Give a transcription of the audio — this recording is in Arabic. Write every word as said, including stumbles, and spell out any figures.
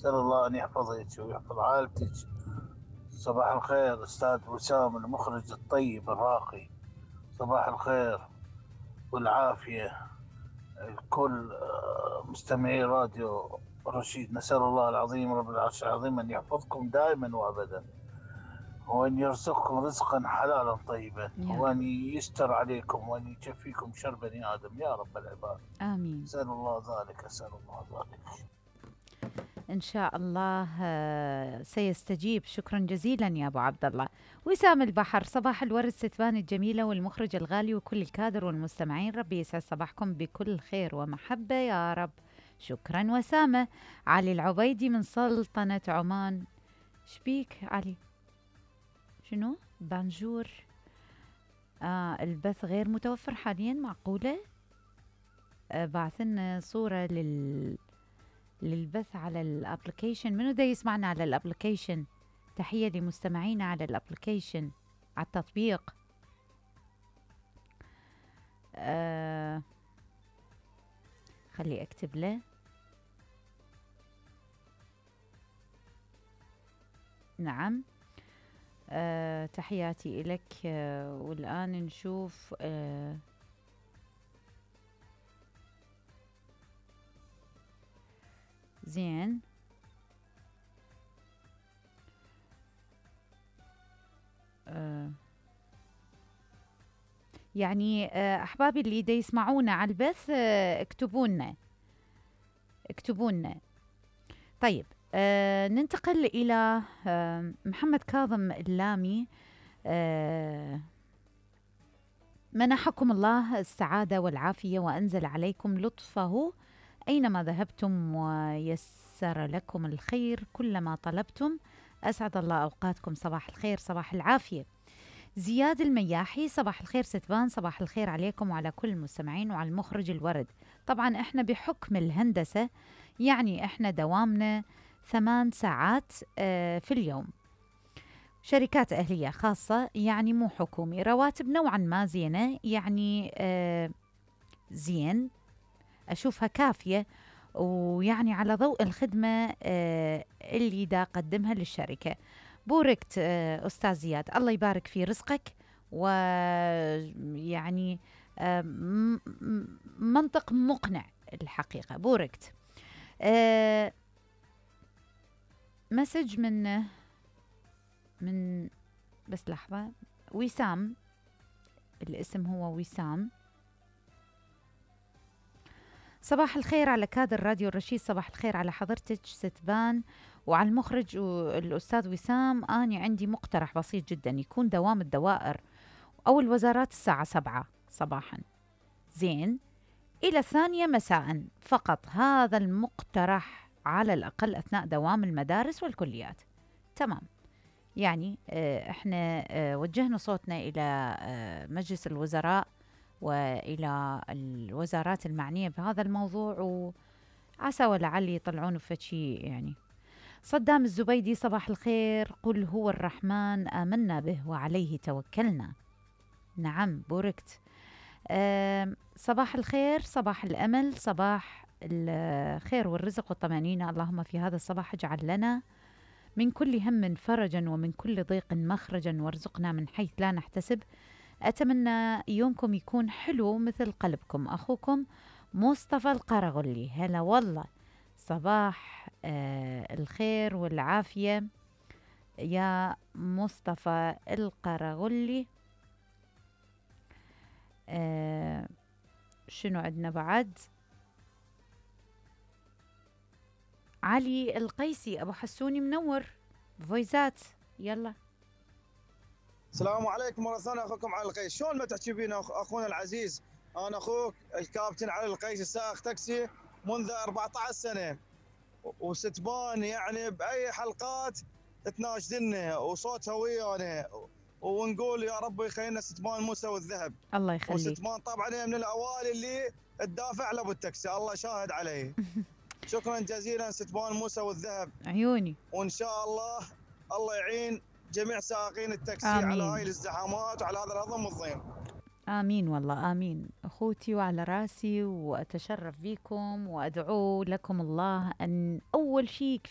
أسأل الله أن يحفظك ويحفظ عائلتك. صباح الخير أستاذ وسام المخرج الطيب الراقي. صباح الخير والعافية الكل آه، مستمعي راديو رشيد. نسأل الله العظيم رب العرش العظيم أن يحفظكم دائما وأبدا، وأن يرزقكم رزقا حلالا طيبا، يا رب. وأن يستر عليكم، وأن يكفيكم شر بني آدم يا رب العباد. آمين. أسأل الله ذلك، أسأل الله ذلك. إن شاء الله آه، سيستجيب. شكرا جزيلا يا أبو عبد الله. وسام البحر، صباح الورد ستبان الجميلة والمخرج الغالي وكل الكادر والمستمعين، ربي يسعد صباحكم بكل خير ومحبة يا رب. شكرا وسامة. علي العبيدي من سلطنة عمان. شبيك علي؟ شنو؟ بانجور. آه البث غير متوفر حاليا، معقولة؟ آه بعثنا صورة لل للبث على الابلكيشن. منو دا يسمعنا على الابلكيشن؟ تحية لمستمعينا على الابلكيشن، على التطبيق. آه خلي اكتب له. نعم. آه تحياتي إلك. آه والآن نشوف. آه زين. آه يعني آه أحبابي اللي دا يسمعونا على البث، آه اكتبوا لنا اكتبوا لنا. طيب. آه ننتقل إلى آه محمد كاظم اللامي. آه منحكم الله السعادة والعافية وأنزل عليكم لطفه أينما ذهبتم، ويسر لكم الخير كلما طلبتم. أسعد الله أوقاتكم. صباح الخير، صباح العافية. زياد المياحي، صباح الخير ستبان، صباح الخير عليكم وعلى كل المستمعين وعلى المخرج الورد. طبعا احنا بحكم الهندسة يعني احنا دوامنا ثمان ساعات آه في اليوم. شركات أهلية خاصة يعني مو حكومي. رواتب نوعا ما زينة يعني آه زين، أشوفها كافية، ويعني على ضوء الخدمة آه اللي دا قدمها للشركة. بوركت آه أستاذ زياد، الله يبارك في رزقك. ويعني آه م- م- منطق مقنع الحقيقة. بوركت. آه مسج من من بس لحظة. وسام، الاسم هو وسام. صباح الخير على كادر راديو الرشيد، صباح الخير على حضرتك ستبان وعلى المخرج والأستاذ وسام. أنا عندي مقترح بسيط جدا، يكون دوام الدوائر أو الوزارات الساعة سبعة صباحا زين إلى الثانية مساء فقط. هذا المقترح على الأقل أثناء دوام المدارس والكليات. تمام. يعني آه، احنا آه، وجهنا صوتنا إلى آه، مجلس الوزراء وإلى الوزارات المعنية بهذا الموضوع، وعسى ولعل يطلعون بشي يعني. صدام الزبيدي، صباح الخير. قل هو الرحمن آمنا به وعليه توكلنا. نعم بوركت. آم، صباح الخير، صباح الأمل، صباح الخير والرزق والطمأنينة. اللهم في هذا الصباح اجعل لنا من كل هم فرجا ومن كل ضيق مخرجا، وارزقنا من حيث لا نحتسب. أتمنى يومكم يكون حلو مثل قلبكم. أخوكم مصطفى القرغلي. هلا والله. صباح آه الخير والعافية يا مصطفى القرغلي. آه شنو عندنا بعد؟ علي القيسي أبو حسوني منور فويزات. يلا. السلام عليكم مرة ثانية، أخوكم علي القيس. شلون ما تحكي بينا أخ- أخونا العزيز؟ أنا أخوك الكابتن علي القيس، سائق تاكسي منذ أربعة عشر سنة، و- وستبان يعني بأي حلقات تناشدنا وصوتها ويانا، ونقول يا رب يخلينا ستبان موسى والذهب. الله يخليك. وستبان طبعا هي من الأوائل اللي تدافع لأبو التاكسي، الله شاهد عليه. شكرا جزيلا ستبان موسى والذهب. عيوني. وإن شاء الله الله يعين جميع سائقين التاكسي على هاي آمين. الازدحامات وعلى هذا الهضم الضيم. آمين والله آمين. أخوتي وعلى راسي، وأتشرف بكم وأدعو لكم الله أن أول شيء